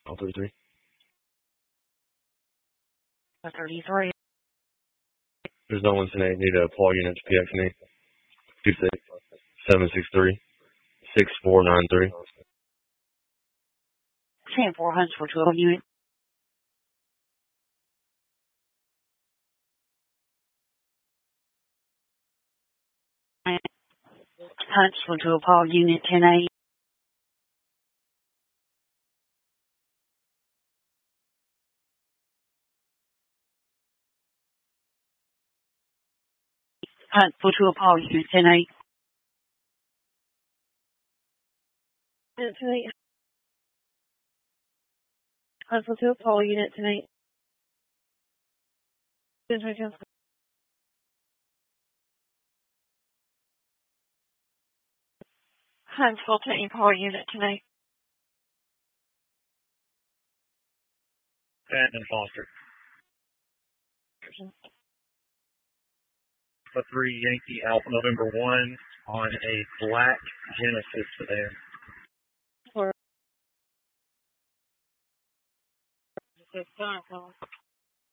All 33. 33. There's no one tonight. Need a Paul units, PX&E. 26763-6493. 10-4 Huntsville 12 unit. Huntsville to a Paul unit 10-8. Huntsville to a Paul unit 10-8. 10-8. Huntsville to a Paul unit 10-8. Huntsville to a Paul unit 10-8. And Foster. A 3 Yankee Alpha November 1 on a black Genesis sedan. For